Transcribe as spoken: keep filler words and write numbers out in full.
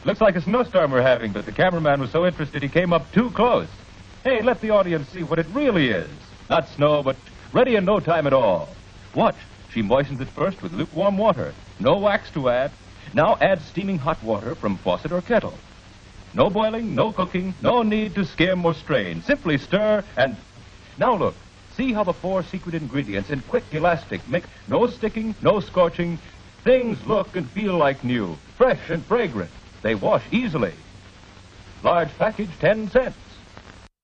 Looks like a snowstorm we're having, but the cameraman was so interested he came up too close. Hey, let the audience see what it really is. Not snow, but ready in no time at all. Watch. She moistens it first with lukewarm water. No wax to add. Now add steaming hot water from faucet or kettle. No boiling, no cooking, no need to skim or strain. Simply stir and... Now look. See how the four secret ingredients in quick elastic make no sticking, no scorching. Things look and feel like new, fresh and fragrant. They wash easily. Large package, ten cents.